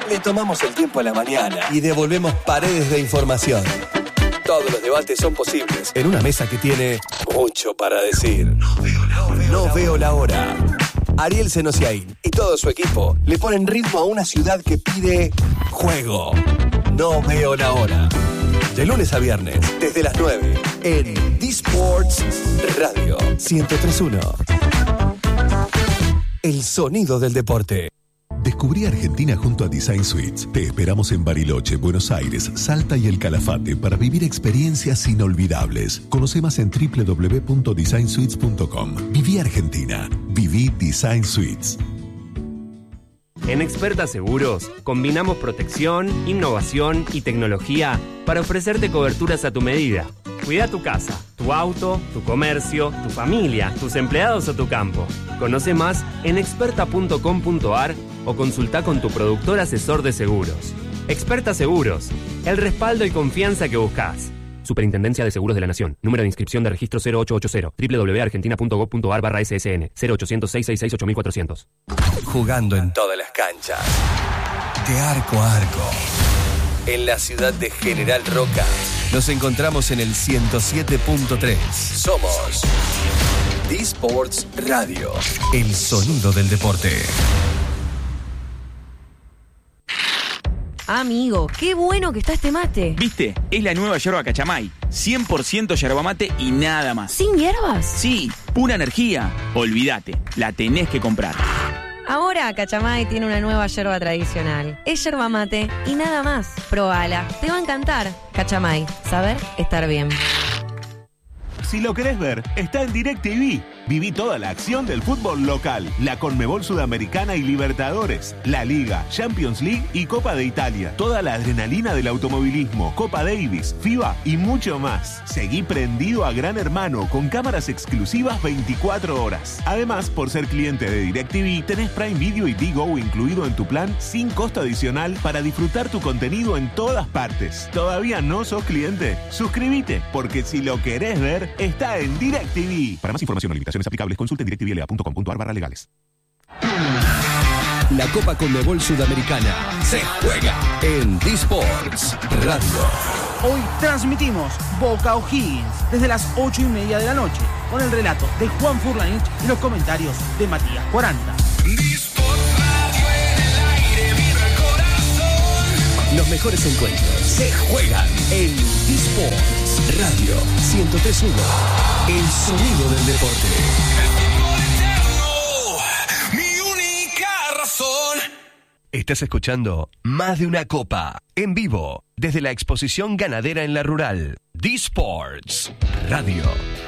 Le tomamos el tiempo a la mañana y devolvemos paredes de información. Todos los debates son posibles en una mesa que tiene mucho para decir. No veo la hora. Ariel Senosiaín y todo su equipo le ponen ritmo a una ciudad que pide juego. No veo la hora. De lunes a viernes, desde las 9, en D-Sports Radio 103.1. El sonido del deporte. Descubrí Argentina junto a Design Suites. Te esperamos en Bariloche, Buenos Aires, Salta y El Calafate para vivir experiencias inolvidables. Conoce más en www.designsuites.com. Viví Argentina. Viví Design Suites. En Experta Seguros, combinamos protección, innovación y tecnología para ofrecerte coberturas a tu medida. Cuida tu casa, tu auto, tu comercio, tu familia, tus empleados o tu campo. Conoce más en experta.com.ar o consulta con tu productor asesor de seguros. Experta Seguros, el respaldo y confianza que buscas. Superintendencia de Seguros de la Nación. Número de inscripción de registro 0880. www.argentina.gov.ar/ssn. 0800-666-8400. Jugando en todas las canchas. De arco a arco. En la ciudad de General Roca. Nos encontramos en el 107.3. Somos D-Sports Radio. El sonido del deporte. Amigo, qué bueno que está este mate. ¿Viste? Es la nueva yerba Cachamay. 100% yerba mate y nada más. ¿Sin hierbas? Sí, pura energía. Olvídate, la tenés que comprar. Ahora Cachamay tiene una nueva yerba tradicional. Es yerba mate y nada más. Probala, te va a encantar. Cachamay, saber estar bien. Si lo querés ver, está en DirecTV. Viví toda la acción del fútbol local, la Conmebol Sudamericana y Libertadores, la Liga, Champions League y Copa de Italia. Toda la adrenalina del automovilismo, Copa Davis, FIBA y mucho más. Seguí prendido a Gran Hermano con cámaras exclusivas 24 horas. Además, por ser cliente de DirecTV, tenés Prime Video y Digo incluido en tu plan sin costo adicional para disfrutar tu contenido en todas partes. ¿Todavía no sos cliente? Suscríbete, porque si lo querés ver, está en DirecTV. Para más información o limitaciones aplicables, consulte en directvla.com.ar/legales. La Copa Conmebol Sudamericana se juega en D-Sports Radio. Hoy transmitimos Boca O'Higgins desde las 8:30 de la noche con el relato de Juan Furlanich y los comentarios de Matías 40. Los mejores encuentros se juegan en D-Sports Radio 103.1. El sonido del deporte. Mi única razón. Estás escuchando Más de una Copa en vivo desde la exposición ganadera en La Rural. D-Sports Radio.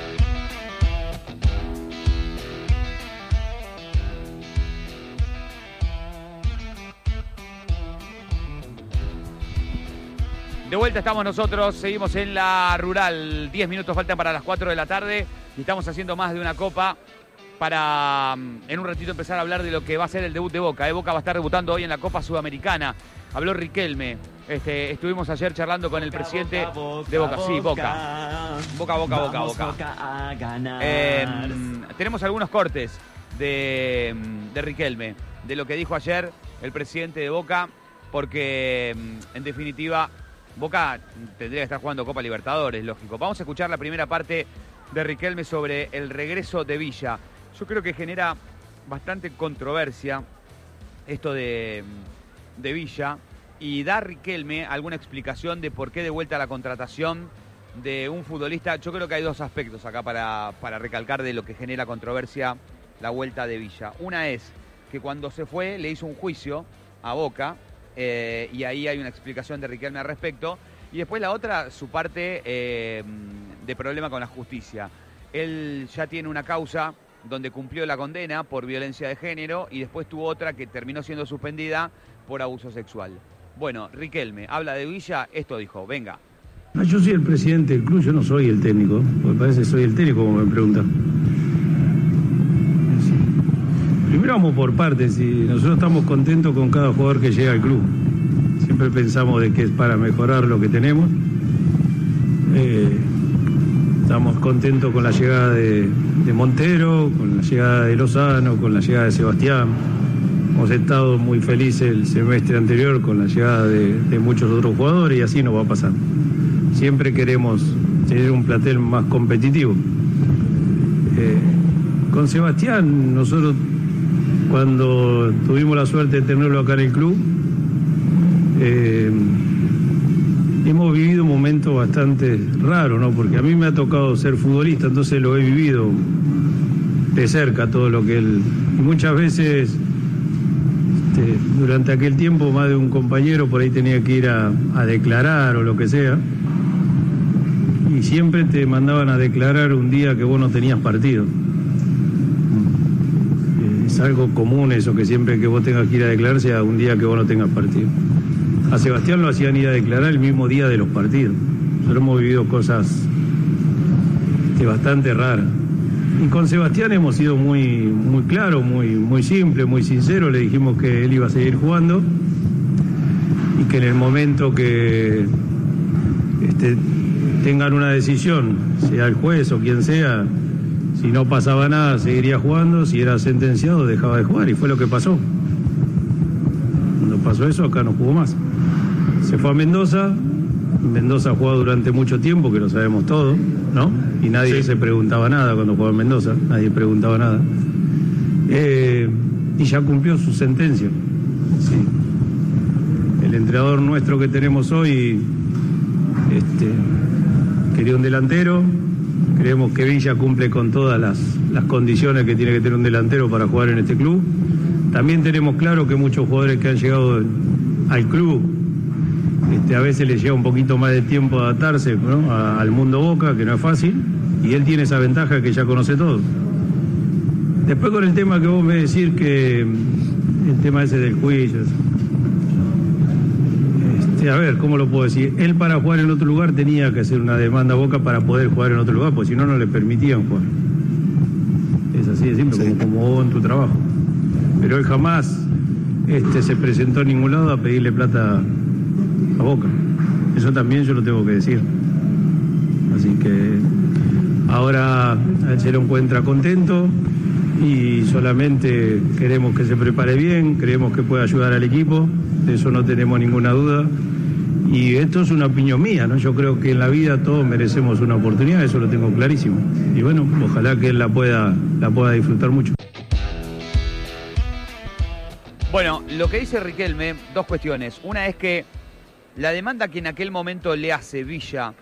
De vuelta estamos nosotros, seguimos en La Rural. 10 minutos faltan para las 4 de la tarde y estamos haciendo Más de una Copa para en un ratito empezar a hablar de lo que va a ser el debut de Boca. Boca va a estar debutando hoy en la Copa Sudamericana. Habló Riquelme. Estuvimos ayer charlando con el presidente de Boca. Sí, Boca. Boca. Tenemos algunos cortes de Riquelme, de lo que dijo ayer el presidente de Boca, porque en definitiva Boca tendría que estar jugando Copa Libertadores, lógico. Vamos a escuchar la primera parte de Riquelme sobre el regreso de Villa. Yo creo que genera bastante controversia esto de Villa, y da Riquelme alguna explicación de por qué de vuelta la contratación de un futbolista. Yo creo que hay dos aspectos acá para recalcar de lo que genera controversia la vuelta de Villa. Una es que cuando se fue le hizo un juicio a Boca, y ahí hay una explicación de Riquelme al respecto. Y después la otra, su parte de problema con la justicia. Él ya tiene una causa donde cumplió la condena por violencia de género y después tuvo otra que terminó siendo suspendida por abuso sexual. Bueno, Riquelme habla de Villa, esto dijo, venga. No, yo soy el presidente del club, yo no soy el técnico. Me parece que soy el técnico, como me preguntan. Primero vamos por partes, y nosotros estamos contentos con cada jugador que llega al club. Siempre pensamos de que es para mejorar lo que tenemos. Estamos contentos con la llegada de Montero, con la llegada de Lozano, con la llegada de Sebastián. hemos estado muy felices el semestre anterior con la llegada de muchos otros jugadores y así nos va a pasar. Siempre queremos tener un plantel más competitivo. Con Sebastián, nosotros cuando tuvimos la suerte de tenerlo acá en el club, hemos vivido un momento bastante raro, ¿no? Porque a mí me ha tocado ser futbolista, entonces lo he vivido de cerca todo lo que él... Y muchas veces, durante aquel tiempo, más de un compañero por ahí tenía que ir a declarar o lo que sea, y siempre te mandaban a declarar un día que vos no tenías partido. Es algo común eso, que siempre que vos tengas que ir a declarar sea un día que vos no tengas partido. A Sebastián lo hacían ir a declarar el mismo día de los partidos. Nosotros hemos vivido cosas bastante raras. Y con Sebastián hemos sido muy claros, muy simple, muy sincero. Le dijimos que él iba a seguir jugando y que en el momento que tengan una decisión, sea el juez o quien sea, si no pasaba nada seguiría jugando, si era sentenciado dejaba de jugar, y fue lo que pasó. Cuando pasó eso, acá no jugó más. Se fue a Mendoza. Mendoza ha jugado durante mucho tiempo, que lo sabemos todo, ¿no? Y nadie se preguntaba nada cuando jugaba en Mendoza, nadie preguntaba nada. Y ya cumplió su sentencia. Sí. El entrenador nuestro que tenemos hoy quería un delantero. Creemos que Villa cumple con todas las condiciones que tiene que tener un delantero para jugar en este club. También tenemos claro que muchos jugadores que han llegado al club, a veces les lleva un poquito más de tiempo adaptarse, ¿no? al mundo Boca, que no es fácil, y él tiene esa ventaja que ya conoce todo. Después con el tema que vos me decís, que el tema ese del juicio, a ver, ¿cómo lo puedo decir? Él para jugar en otro lugar tenía que hacer una demanda a Boca para poder jugar en otro lugar, porque si no, no le permitían jugar. Es así de simple, como vos en tu trabajo. Pero él jamás se presentó en ningún lado a pedirle plata a Boca. Eso también yo lo tengo que decir. Así que ahora él se lo encuentra contento y solamente queremos que se prepare bien, creemos que puede ayudar al equipo, de eso no tenemos ninguna duda. Y esto es una opinión mía, ¿no? Yo creo que en la vida todos merecemos una oportunidad, eso lo tengo clarísimo. Y bueno, ojalá que él la pueda disfrutar mucho. Bueno, lo que dice Riquelme, dos cuestiones. Una es que la demanda que en aquel momento le hace Villa